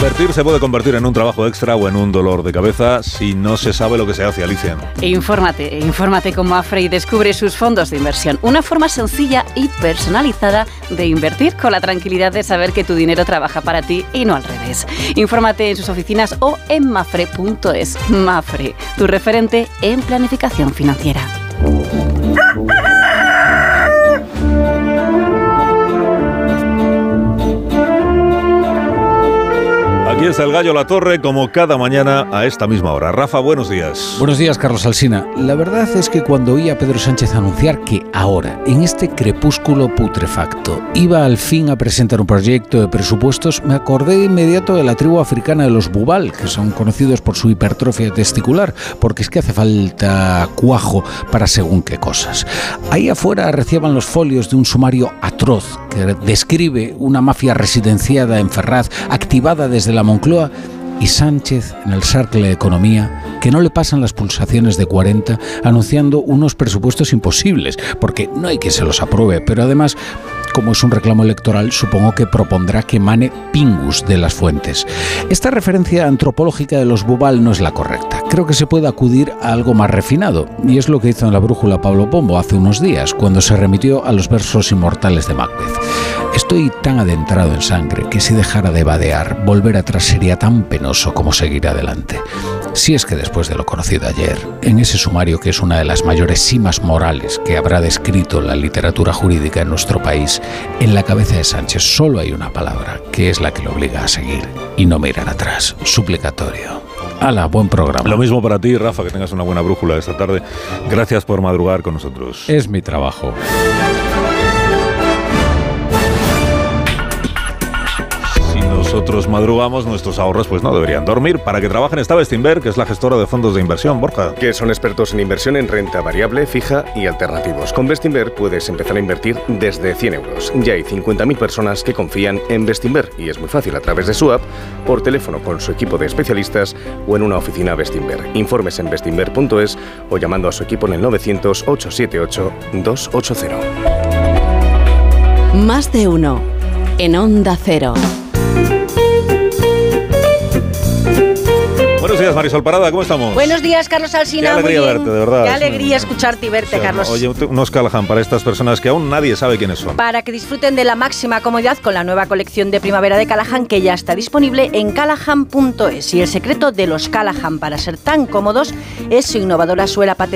Invertir se puede convertir en un trabajo extra o en un dolor de cabeza si no se sabe lo que se hace, Alicia. Infórmate con Mapfre y descubre sus fondos de inversión. Una forma sencilla y personalizada de invertir con la tranquilidad de saber que tu dinero trabaja para ti y no al revés. Infórmate en sus oficinas o en mapfre.es. Mapfre, tu referente en planificación financiera. Aquí está el Gallo La Torre, como cada mañana a esta misma hora. Rafa, buenos días. Buenos días, Carlos Alsina. La verdad es que cuando oí a Pedro Sánchez anunciar que ahora, en este crepúsculo putrefacto, iba al fin a presentar un proyecto de presupuestos, me acordé de inmediato de la tribu africana de los Bubal, que son conocidos por su hipertrofia testicular, porque es que hace falta cuajo para según qué cosas. Ahí afuera arreciaban los folios de un sumario atroz que describe una mafia residenciada en Ferraz, activada desde la Moncloa, y Sánchez en el Cercle de Economía, que no le pasan las pulsaciones de 40, anunciando unos presupuestos imposibles, porque no hay que se los apruebe, pero además, como es un reclamo electoral, supongo que propondrá que emane Pingus de las fuentes. Esta referencia antropológica de los Bubal no es la correcta. Creo que se puede acudir a algo más refinado, y es lo que hizo en La Brújula Pablo Pombo hace unos días, cuando se remitió a los versos inmortales de Macbeth. Estoy tan adentrado en sangre que si dejara de vadear, volver atrás sería tan penoso como seguir adelante. Si es que después de lo conocido ayer, en ese sumario que es una de las mayores simas morales que habrá descrito la literatura jurídica en nuestro país, en la cabeza de Sánchez solo hay una palabra, que es la que le obliga a seguir y no mirar atrás: suplicatorio. ¡Hala, buen programa! Lo mismo para ti, Rafa, que tengas una buena brújula esta tarde. Gracias por madrugar con nosotros. Es mi trabajo. Nosotros madrugamos, nuestros ahorros pues no deberían dormir. Para que trabajen está Bestinver, que es la gestora de fondos de inversión. Borja. Que son expertos en inversión en renta variable, fija y alternativos. Con Bestinver puedes empezar a invertir desde 100 euros. Ya hay 50.000 personas que confían en Bestinver y es muy fácil a través de su app, por teléfono con su equipo de especialistas o en una oficina Bestinver. Informes en bestinver.es o llamando a su equipo en el 900-878-280. Más de uno en Onda Cero. Buenos días, Marisol Parada, ¿cómo estamos? Buenos días, Carlos Alsina. Qué alegría muy bien. verte, de verdad. Qué alegría escucharte y verte, Carlos. Oye, unos Callahan para estas personas que aún nadie sabe quiénes son. Para que disfruten de la máxima comodidad con la nueva colección de primavera de Callahan, que ya está disponible en callahan.es. Y el secreto de los Callahan para ser tan cómodos es su innovadora suela patentada